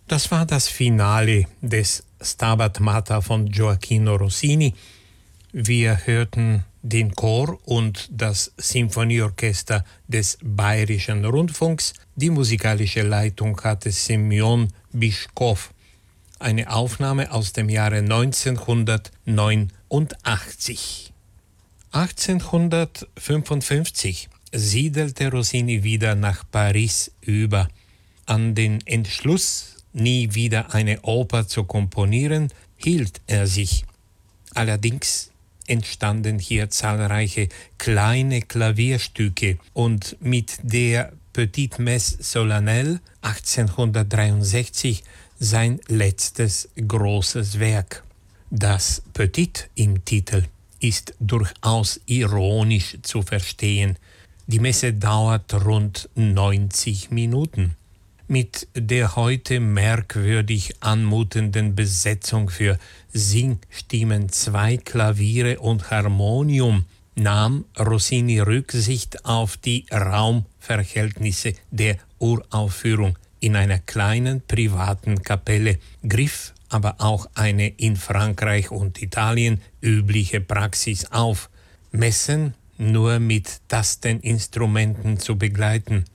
Das war das Finale des Stabat Mater von Gioachino Rossini. Wir hörten den Chor und das Symphonieorchester des Bayerischen Rundfunks. Die musikalische Leitung hatte Semyon Bischkow. Eine Aufnahme aus dem Jahre 1989. 1855 siedelte Rossini wieder nach Paris über. An den Entschluss, nie wieder eine Oper zu komponieren, hielt er sich. Allerdings entstanden hier zahlreiche kleine Klavierstücke und mit der Petite Messe Solennelle 1863 sein letztes großes Werk. Das Petite im Titel ist durchaus ironisch zu verstehen. Die Messe dauert rund 90 Minuten. Mit der heute merkwürdig anmutenden Besetzung für Singstimmen, 2 Klaviere und Harmonium nahm Rossini Rücksicht auf die Raumverhältnisse der Uraufführung in einer kleinen privaten Kapelle, griff aber auch eine in Frankreich und Italien übliche Praxis auf, Messen nur mit Tasteninstrumenten zu begleiten.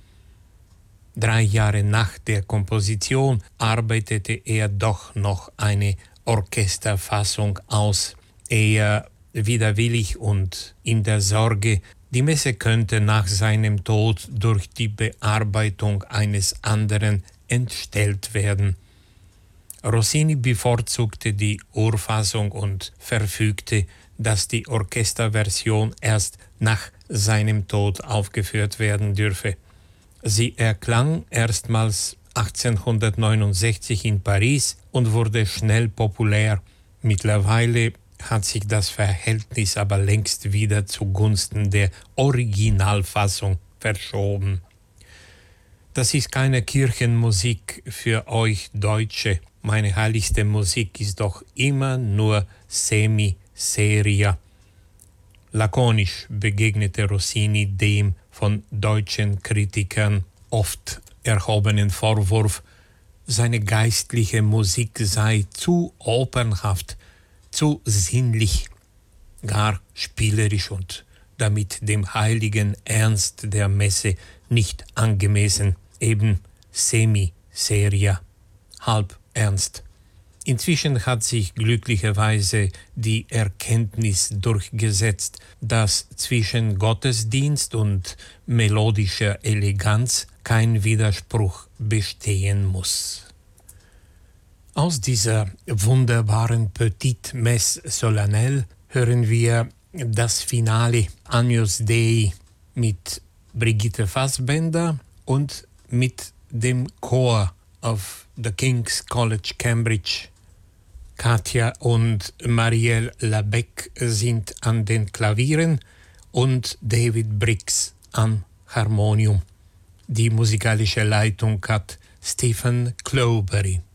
3 Jahre nach der Komposition arbeitete er doch noch eine Orchesterfassung aus, eher widerwillig und in der Sorge, die Messe könnte nach seinem Tod durch die Bearbeitung eines anderen entstellt werden. Rossini bevorzugte die Urfassung und verfügte, dass die Orchesterversion erst nach seinem Tod aufgeführt werden dürfe. Sie erklang erstmals 1869 in Paris und wurde schnell populär. Mittlerweile hat sich das Verhältnis aber längst wieder zugunsten der Originalfassung verschoben. Das ist keine Kirchenmusik für euch Deutsche. Meine heiligste Musik ist doch immer nur Semi-Seria. Lakonisch begegnete Rossini dem von deutschen Kritikern oft erhobenen Vorwurf, seine geistliche Musik sei zu opernhaft, zu sinnlich, gar spielerisch und damit dem heiligen Ernst der Messe nicht angemessen, eben Semi-Seria, halb ernst. Inzwischen hat sich glücklicherweise die Erkenntnis durchgesetzt, dass zwischen Gottesdienst und melodischer Eleganz kein Widerspruch bestehen muss. Aus dieser wunderbaren Petite Messe Solennelle hören wir das Finale Agnus Dei mit Brigitte Fassbender und mit dem Chor of the King's College Cambridge. Katja und Marielle Labec sind an den Klavieren und David Briggs am Harmonium. Die musikalische Leitung hat Stephen Clowberry.